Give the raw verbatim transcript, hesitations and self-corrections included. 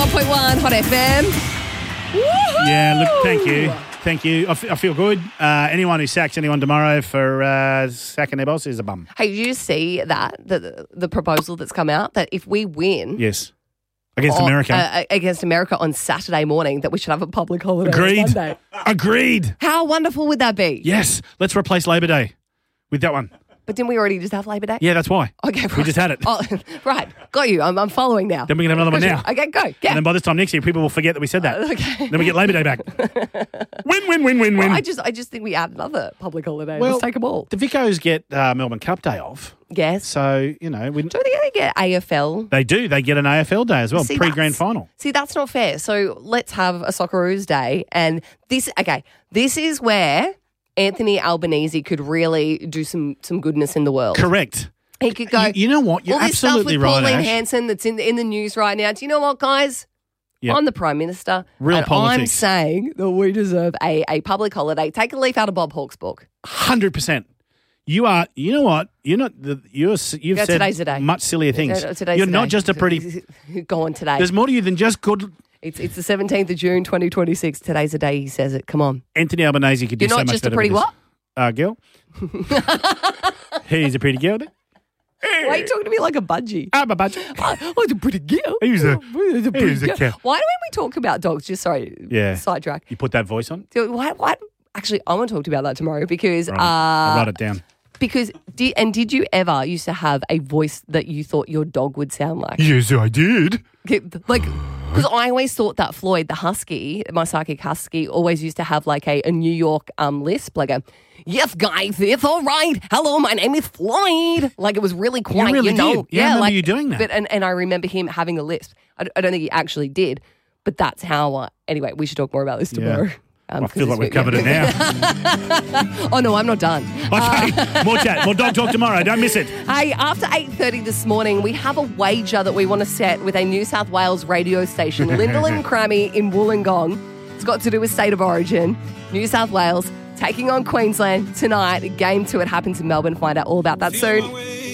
one oh one point one Hot F M. Woo-hoo! Yeah, look, thank you. Thank you. I, f- I feel good. Uh, anyone who sacks anyone tomorrow for uh, sacking their boss is a bum. Hey, did you see that, the, the proposal that's come out, that if we win... Yes. Against on- America. Uh, against America on Saturday morning, that we should have a public holiday Agreed. on Monday. Agreed. How wonderful would that be? Yes. Let's replace Labor Day with that one. But didn't we already just have Labor Day? Yeah, that's why. Okay, right. We just had it. Oh, right. Got you. I'm, I'm following now. Then we can have another one now. Okay, go. Yeah. And then by this time next year, people will forget that we said that. Uh, okay. Then we get Labor Day back. win, win, win, win, Well, win. I just I just think we add another public holiday. Well, Let's take them all. The Vicos get uh, Melbourne Cup Day off. Yes. So, you know. We, Do you think they get A F L? they do. They get an A F L day as well, See, pre-grand that's- final. See, that's not fair. So let's have a Socceroos Day. And this, okay, this is where Anthony Albanese could really do some some goodness in the world. Correct. He could go, You, you know what? You're all this stuff absolutely with right, Pauline Ash. Hanson that's in the, in the news right now. Do you know what, guys? Yep. I'm the Prime Minister. Real and I'm politics. saying that we deserve a, a public holiday. Take a leaf out of Bob Hawke's book. one hundred percent. You are, you know what? You're not, the, you're, you've Yeah, said today's the day. much sillier things. Uh, today's You're the not day. just a pretty, Go on today. there's more to you than just good. It's it's the seventeenth of June, twenty twenty-six. Today's the day he says it. Come on. Anthony Albanese could do You're so not much just a better pretty with what? this. Uh, girl. He's a pretty girl. Why are you talking to me like a budgie? I'm a budget. Oh, it's a pretty girl. He's a- Oh, it's a pretty he's a girl. cow. Why don't we talk about dogs? Just sorry, Yeah. sidetrack. You put that voice on? So Why, why, actually, I want to talk to you about that tomorrow because Right. uh, I'll write it down. because did, and did you ever used to have a voice that you thought your dog would sound like? Yes, I did. Like, because I always thought that Floyd, the husky, my psychic husky, always used to have like a, a New York um, lisp, like a, yes, guys, it's all right. Hello, my name is Floyd. Like, it was really quiet, really you know. did. Yeah, I remember like, you doing that. But, and, and I remember him having a lisp. I, I don't think he actually did, but that's how, uh, anyway, we should talk more about this tomorrow. Yeah. Um, I feel 'cause like it's we've weird. covered it now. Oh, no, I'm not done. Okay, more chat, more dog talk tomorrow. Don't miss it. Hey, after eight thirty this morning, we have a wager that we want to set with a New South Wales radio station, Lyndall and Crammy in Wollongong. It's got to do with State of Origin. New South Wales taking on Queensland tonight. Game two, it happens in Melbourne. Find out all about that soon.